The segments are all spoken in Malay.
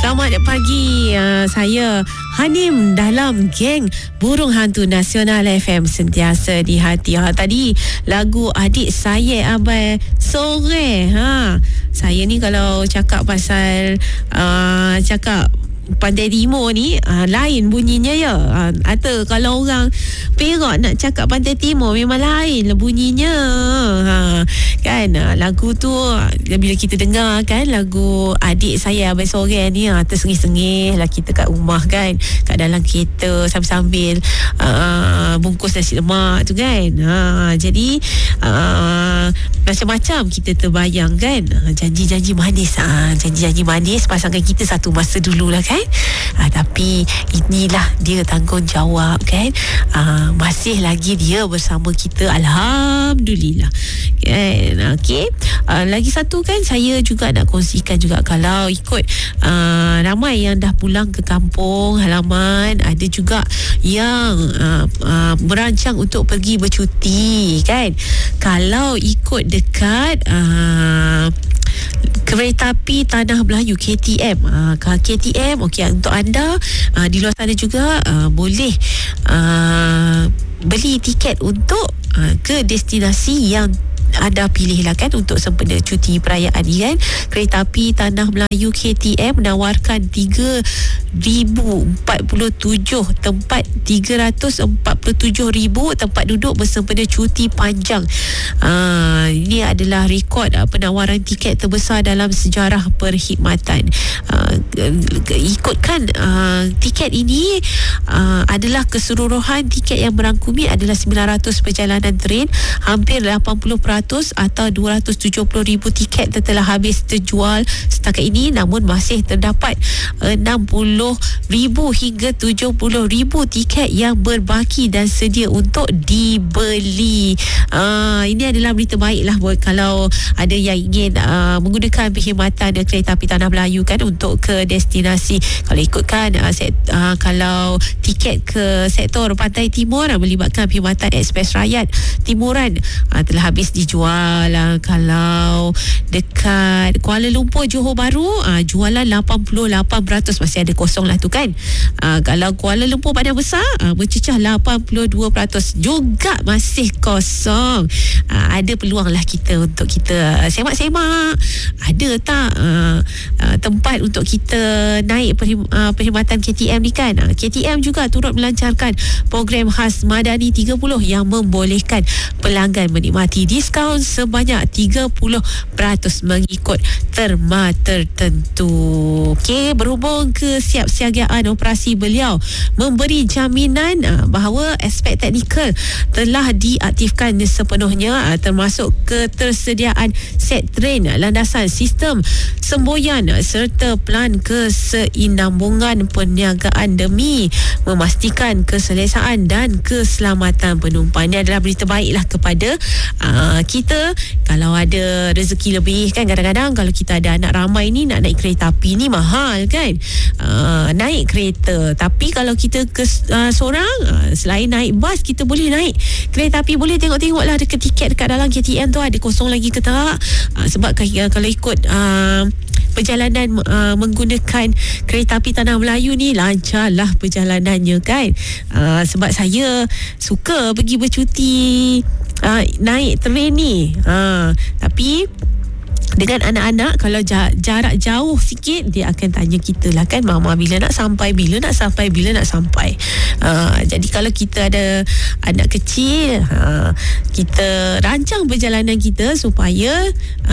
Selamat pagi, saya Hanim dalam geng Burung Hantu Nasional FM sentiasa di hati. Tadi lagu Adik Saya Abai Sore. Saya ni kalau cakap pasal cakap Pantai Timur ni lain bunyinya ya. Atau kalau orang Perak nak cakap Pantai Timur memang lain lah bunyinya. Kan lagu tu bila kita dengar kan lagu Adik Saya Abai Sore ni tersengih-sengih lah kita kat rumah kan, kat dalam kereta sambil-sambil bungkus nasi lemak tu kan. Jadi macam-macam kita terbayang kan, janji-janji manis, janji-janji manis pasangan kita satu masa dulu lah kan. Tapi inilah dia tanggungjawab kan. Masih lagi dia bersama kita, alhamdulillah kan. Okey, lagi satu kan saya juga nak kongsikan juga, kalau ikut ramai yang dah pulang ke kampung halaman, ada juga yang merancang untuk pergi bercuti kan. Kalau ikut dekat Kereta Api Tanah Melayu KTM, KTM okey, untuk anda di luar sana juga boleh beli tiket untuk ke destinasi yang anda pilih lah kan untuk sempena cuti perayaan ni kan. Kereta Api Tanah Melayu KTM menawarkan 3,047 tempat, 347,000 tempat duduk bersempena cuti panjang. Ini adalah rekod penawaran tiket terbesar dalam sejarah perkhidmatan. Ikutkan tiket ini adalah keseluruhan tiket yang merangkumi adalah 900 perjalanan train, hampir 80% atau 270,000 tiket telah habis terjual setakat ini, namun masih terdapat 60,000 hingga 70,000 tiket yang berbaki dan sedia untuk dibeli. Ini adalah berita baik lah buat kalau ada yang ingin menggunakan perkhidmatan Kereta Api Tanah Melayu kan untuk ke destinasi. Kalau ikutkan kalau tiket ke sektor Pantai Timur melibatkan perkhidmatan Express Rakyat Timuran telah habis dijual. Kalau dekat Kuala Lumpur Johor Bahru jualan 88%, masih ada kosong lah tu kan. Kalau Kuala Lumpur Padang Besar mencecah 82% juga masih kosong. Ada peluang lah kita untuk kita semak-semak, ada tak tempat untuk kita naik perkhidmatan KTM ni kan. KTM juga turut melancarkan program khas Madani 30 yang membolehkan pelanggan menikmati diskaun sebanyak 30% mengikut terma tertentu. Okey, berhubung kesiapsiagaan operasi, beliau memberi jaminan bahawa aspek teknikal telah diaktifkan sepenuhnya, termasuk ketersediaan set train, landasan, sistem semboyan serta plan kesinambungan perniagaan demi memastikan keselesaan dan keselamatan penumpang. Ini adalah berita baiklah kepada kita. Kalau ada rezeki lebih kan, kadang-kadang kalau kita ada anak ramai ni, nak naik kereta api ni mahal kan, naik kereta. Tapi kalau kita seorang, selain naik bas, kita boleh naik kereta api. Boleh tengok-tengok lah dekat tiket dekat dalam KTM tu ada kosong lagi ke tak. Sebab kalau ikut perjalanan menggunakan Kereta Api Tanah Melayu ni, lancarlah perjalanannya kan. Sebab saya suka pergi bercuti naik train ni. Tapi dengan anak-anak, kalau jarak jauh sikit, dia akan tanya kita lah kan, mama bila nak sampai, bila nak sampai. Jadi kalau kita ada anak kecil, kita rancang perjalanan kita supaya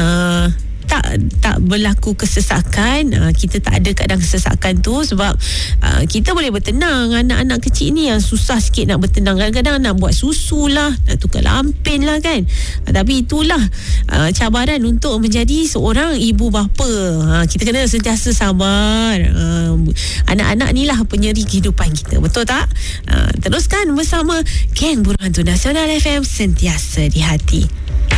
tak berlaku kesesakan. Kita tak ada kadang kesesakan tu, sebab kita boleh bertenang. Anak-anak kecil ni yang susah sikit nak bertenang. Kadang-kadang nak buat susu lah, nak tukar lampin lah kan. Tapi itulah cabaran untuk menjadi seorang ibu bapa. Kita kena sentiasa sabar. Anak-anak ni lah penyeri kehidupan kita, betul tak? Teruskan bersama geng Burung Hantu Nasional FM, sentiasa di hati.